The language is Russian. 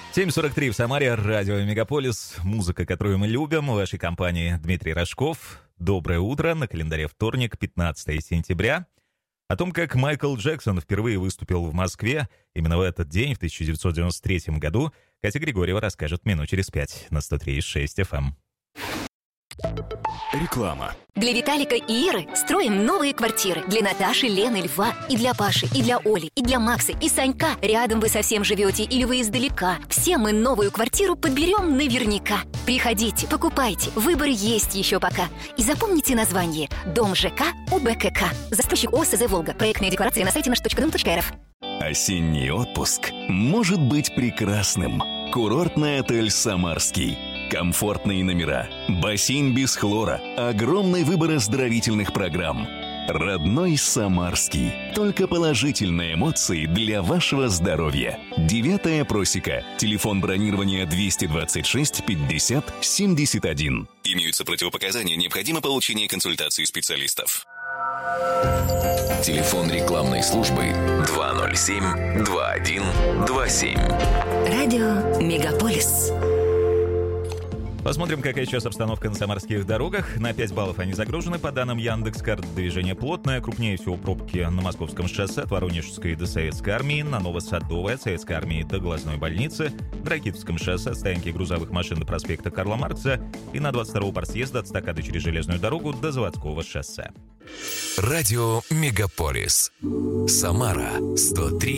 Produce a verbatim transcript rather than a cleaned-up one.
семь сорок три в Самаре, радио Мегаполис, музыка, которую мы любим. В вашей компании Дмитрий Рожков. Доброе утро, на календаре вторник, пятнадцатое сентября. О том, как Майкл Джексон впервые выступил в Москве, именно в этот день, в тысяча девятьсот девяносто третьем году, Катя Григорьева расскажет минут через пять на сто три и шесть эф эм. Реклама. Для Виталика и Иры строим новые квартиры. Для Наташи, Лены, Льва. И для Паши, и для Оли, и для Макса, и Санька. Рядом вы совсем живете или вы издалека. Все мы новую квартиру подберем наверняка. Приходите, покупайте. Выбор есть еще пока. И запомните название. Дом ЖК ОБКК. Застройщик ОСЗ «Волга». Проектная декларация на сайте наш точка дом точка эр эф. Осенний отпуск может быть прекрасным. Курортный отель «Самарский». Комфортные номера, бассейн без хлора, огромный выбор оздоровительных программ. Родной Самарский. Только положительные эмоции для вашего здоровья. Девятая просека. Телефон бронирования двести двадцать шесть пятьдесят семьдесят один. Имеются противопоказания, необходимо получение консультации специалистов. Телефон рекламной службы два ноль семь два один два семь. Радио Мегаполис. Посмотрим, какая сейчас обстановка на самарских дорогах. На пять баллов они загружены. По данным Яндекс.Карт, движение плотное. Крупнее всего пробки на Московском шоссе от Воронежской до Советской армии, на Новосадовой от Советской армии до Глазной больницы, на Ракитовском шоссе от стоянки грузовых машин до проспекта Карла Маркса и на двадцать второго партсъезда от стакады через железную дорогу до Заводского шоссе. Радио Мегаполис. Самара сто три